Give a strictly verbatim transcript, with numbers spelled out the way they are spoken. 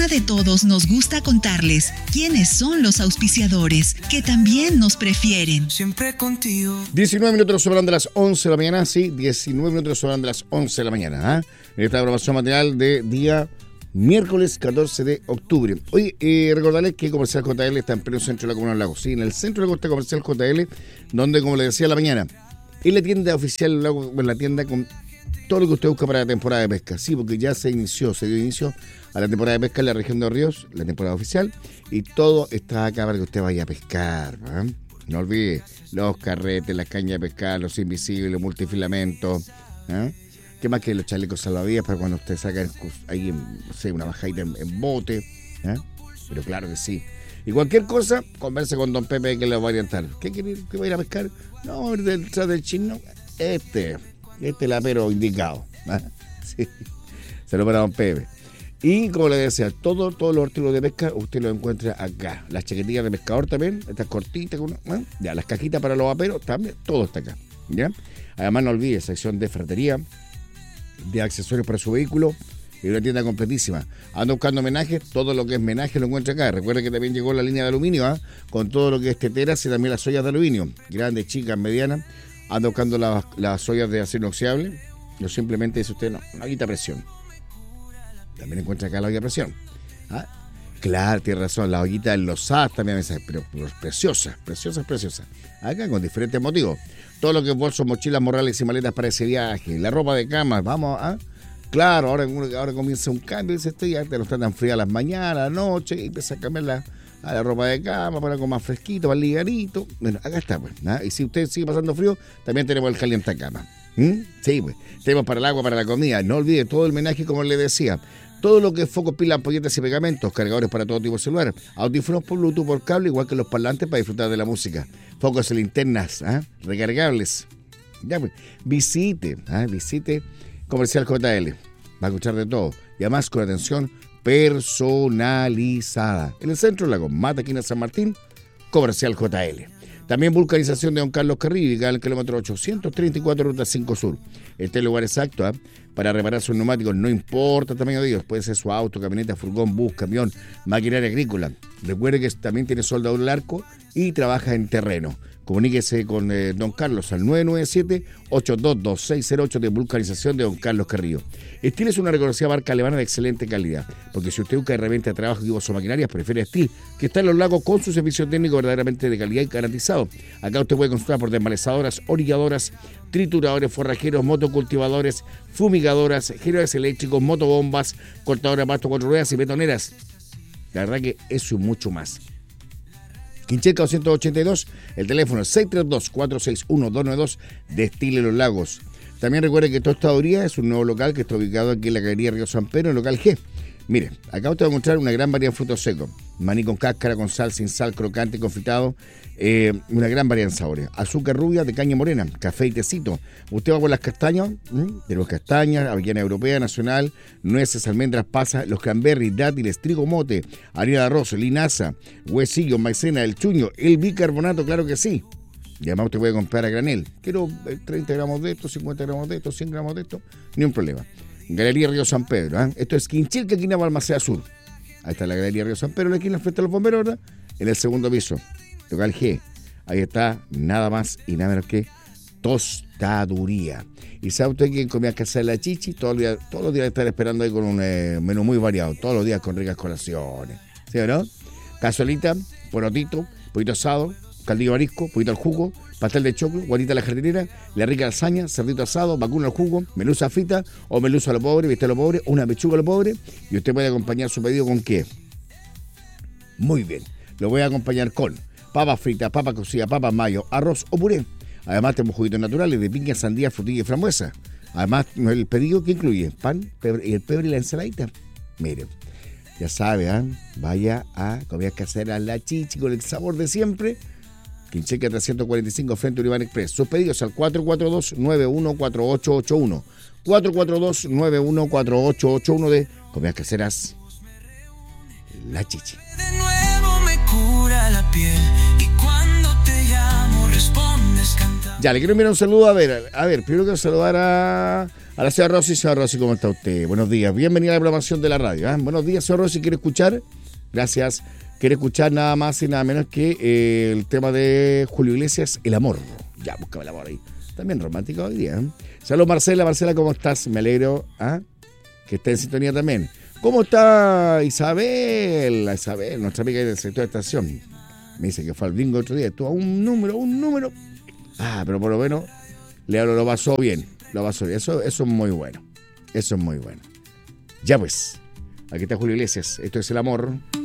Zona de Todos nos gusta contarles quiénes son los auspiciadores que también nos prefieren. Siempre contigo. diecinueve minutos sobran de las once de la mañana, sí, diecinueve minutos sobran de las once de la mañana, ¿eh? En esta programación matinal de día miércoles catorce de octubre. Oye, eh, recordarles que Comercial J L está en pleno centro de la Comuna de los Lagos, sí, en el centro de la costa Comercial J L, donde, como les decía a la mañana, es la tienda oficial del lago, la tienda con todo lo que usted busca para la temporada de pesca. Sí, porque ya se inició, se dio inicio a la temporada de pesca en la región de Los Ríos, la temporada oficial, y todo está acá para que usted vaya a pescar, ¿eh? No olvide los carretes, las cañas de pescar, los invisibles, los multifilamentos, ¿eh? ¿Qué más que los chalecos salvavidas para cuando usted saca ahí, no sé, una bajadita en, en bote, ¿eh? Pero claro que sí. Y cualquier cosa, converse con don Pepe que le va a orientar. ¿Qué quiere que va a ir a pescar? No, a ir detrás del chino. Este, este es el apero indicado, ¿eh? Sí. Saludos para don Pepe. Y como le decía, todo, todos los artículos de pesca usted los encuentra acá. Las chaquetillas de pescador también, estas cortitas, ¿eh? Ya, las cajitas para los aperos también, todo está acá, ¿ya? Además no olvide, sección de ferretería, de accesorios para su vehículo, y una tienda completísima. Ando buscando homenaje, todo lo que es menaje lo encuentra acá. Recuerde que también llegó la línea de aluminio, ¿eh? Con todo lo que es teteras y también las ollas de aluminio, grandes, chicas, medianas. Ando buscando las, las ollas de acero inoxidable, o simplemente dice usted, no, una ollita a presión. También encuentra acá la olla a presión, ¿ah? Claro, tiene razón, la ollita en los S A S también, pero, pero preciosas, preciosas, preciosas. Acá con diferentes motivos. Todo lo que es bolsos, mochilas, morrales y maletas para ese viaje. La ropa de cama, vamos a... ¿ah? Claro, ahora, ahora comienza un cambio, dice usted, ya te lo están tan frías las mañanas, la noche, y empieza a cambiar la, a la ropa de cama para algo más fresquito, más ligarito. Bueno, acá está, pues, ¿ah? Y si usted sigue pasando frío, también tenemos el calientacama. ¿Mm? Sí, pues, tenemos para el agua, para la comida. No olvide todo el menaje, como le decía. Todo lo que es focos, pilas, ampolletas y pegamentos, cargadores para todo tipo de celular, audífonos por Bluetooth, por cable, igual que los parlantes para disfrutar de la música, focos y linternas, ¿eh? Recargables. Ya, pues, visite, ¿eh? visite Comercial J L, va a escuchar de todo, y además con atención personalizada. En el centro del lago, Mata, esquina San Martín, Comercial J L. También vulcanización de Don Carlos Carrillo, en el kilómetro ochocientos treinta y cuatro, ruta cinco Sur. Este es el lugar exacto, ¿eh? Para reparar sus neumáticos, no importa el tamaño de ellos, puede ser su auto, camioneta, furgón, bus, camión, maquinaria agrícola. Recuerde que también tiene soldadura al arco y trabaja en terreno. Comuníquese con eh, Don Carlos al nueve nueve siete, ocho dos dos, seis cero ocho de vulcanización de Don Carlos Carrillo. Steel es una reconocida marca alemana de excelente calidad, porque si usted busca herramientas de trabajo, equipos o maquinarias, prefiere Steel, que está en los lagos con su servicio técnico verdaderamente de calidad y garantizado. Acá usted puede consultar por desmalezadoras, orilladoras, trituradores, forrajeros, motocultivadores, fumigadoras, generadores eléctricos, motobombas, cortadoras de pasto cuatro ruedas y betoneras. La verdad que eso y mucho más. Quincheca doscientos ochenta y dos, el teléfono es seis tres dos, cuatro seis uno, dos nueve dos de Steel en los Lagos. También recuerde que Tostaduría es un nuevo local que está ubicado aquí en la galería Río San Pedro, en el local G. Mire, acá usted va a encontrar una gran variedad de frutos secos. Maní con cáscara, con sal, sin sal, crocante, confitado. Eh, una gran variedad de sabores. Azúcar rubia de caña morena, café y tecito. Usted va por las castañas, ¿m? Tenemos castañas, avellana europea, nacional, nueces, almendras, pasas, los cranberries, dátiles, trigo mote, harina de arroz, linaza, huesillo, maicena, el chuño, el bicarbonato, claro que sí. Y además usted puede comprar a granel. Quiero treinta gramos de esto, cincuenta gramos de esto, cien gramos de esto, ni un problema. Galería Río San Pedro, ¿eh? Esto es Quinchilca, esquina Balmaceda Sur. Ahí está la Galería Río San Pedro, la esquina frente a los bomberos, ¿verdad? En el segundo piso, local G. Ahí está nada más y nada menos que Tostaduría. Y sabe usted que comía casa de la Chichi, todos los días, todos los días estar esperando ahí con un eh, menú muy variado, todos los días con ricas colaciones. ¿Sí o no? Cazuelita, porotito, poquito asado, caldillo marisco, poquito al jugo, pastel de choclo, guarita a la jardinera, la rica lasaña, cerdito asado, vacuno al jugo, melusa frita o melusa a lo pobre, viste a lo pobre, una pechuga a lo pobre, y usted puede acompañar su pedido ¿con qué? Muy bien, lo voy a acompañar con papas fritas, papas cocidas, papas mayo, arroz o puré. Además tenemos juguitos naturales de piña, sandía, frutilla y frambuesa. Además el pedido que incluye pan, pebre, y el pebre y la ensaladita. Miren, ya sabe, ¿eh? Vaya a comer casera La Chichi con el sabor de siempre. Quincheca trescientos cuarenta y cinco frente a Uribán Express. Sus pedidos al cuatro cuatro dos, nueve uno cuatro ocho ocho uno. cuatro cuatro dos, nueve uno cuatro ocho ocho uno de Comidas Caseras La Chichi. De nuevo me cura la piel y cuando te llamo respondes cantando. Ya, le quiero enviar un saludo. A ver, a ver, primero quiero saludar a, a la señora Rosy. Señora Rosy, ¿cómo está usted? Buenos días. Bienvenida a la programación de la radio. ¿eh? Buenos días, señora Rosy. ¿Quiere escuchar? Gracias. Quiere escuchar nada más y nada menos que eh, el tema de Julio Iglesias, El Amor. Ya, búscame el amor ahí. También romántico hoy día. ¿eh? Saludos, Marcela. Marcela, ¿cómo estás? Me alegro ¿ah? que esté en sintonía también. ¿Cómo está Isabel? Isabel, nuestra amiga del sector de estación. Me dice que fue al bingo otro día. Estuvo un número, un número. Ah, pero por lo menos le lo pasó bien. Lo pasó bien. Eso, eso es muy bueno. Eso es muy bueno. Ya pues. Aquí está Julio Iglesias. Esto es El Amor.